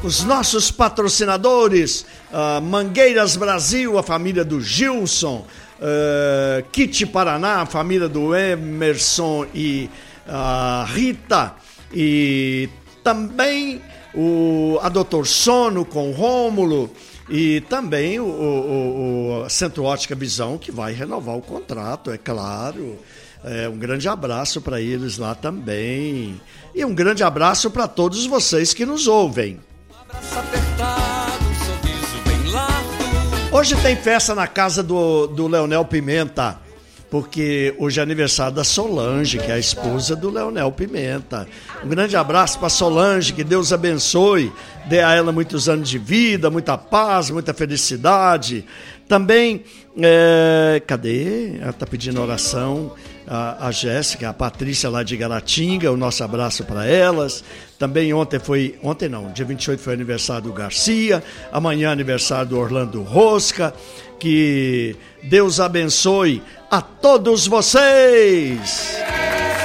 os nossos patrocinadores, Mangueiras Brasil, a família do Gilson, Kit Paraná, a família do Emerson e Rita, e também a Doutor Sono com Rômulo, e também o Centro Ótica Visão, que vai renovar o contrato, é claro. Um grande abraço para eles lá também. E um grande abraço para todos vocês que nos ouvem. Hoje tem festa na casa do Leonel Pimenta, porque hoje é aniversário da Solange, que é a esposa do Leonel Pimenta. Um grande abraço para Solange, que Deus abençoe, dê a ela muitos anos de vida, muita paz, muita felicidade. Também, cadê? Ela está pedindo oração. A Jéssica, a Patrícia lá de Garatinga, o nosso abraço para elas. Também dia 28 foi aniversário do Garcia, amanhã aniversário do Orlando Rosca. Que Deus abençoe a todos vocês.